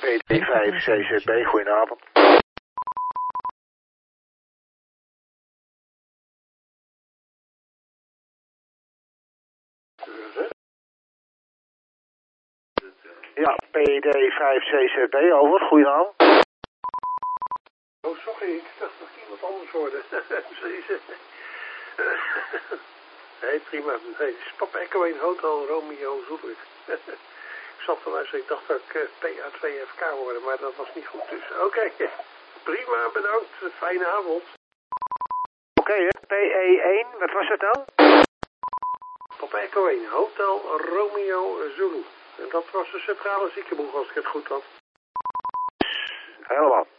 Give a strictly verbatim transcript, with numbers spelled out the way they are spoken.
D vijf C Z B, goedenavond. Ja, P D vijf C Z B, over, goedenavond. Oh, sorry, ik dacht dat iemand anders hoorde. Nee, prima. Nee, het is Papa Echo één Hotel Romeo Zulu. Ik zat te luisteren, ik dacht dat ik uh, P A twee F K hoorde, maar dat was niet goed. Dus oké, okay. Prima, bedankt. Fijne avond. Oké, okay, P E één, wat was het dan? Papa Echo één Hotel Romeo Zulu. En dat was de centrale ziekenboeg, als ik het goed had. Helemaal.